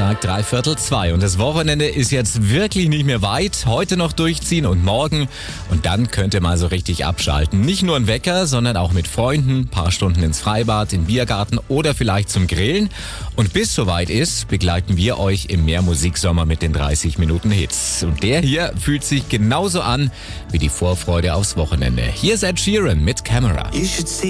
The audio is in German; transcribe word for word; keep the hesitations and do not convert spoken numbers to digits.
Donnerstag, dreiviertel zwei. Und das Wochenende ist jetzt wirklich nicht mehr weit. Heute noch durchziehen und morgen. Und dann könnt ihr mal so richtig abschalten. Nicht nur ein Wecker, sondern auch mit Freunden. Ein paar Stunden ins Freibad, in den Biergarten oder vielleicht zum Grillen. Und bis soweit ist, begleiten wir euch im Mehrmusiksommer mit den dreißig Minuten Hits. Und der hier fühlt sich genauso an wie die Vorfreude aufs Wochenende. Hier ist Ed Sheeran mit Camera.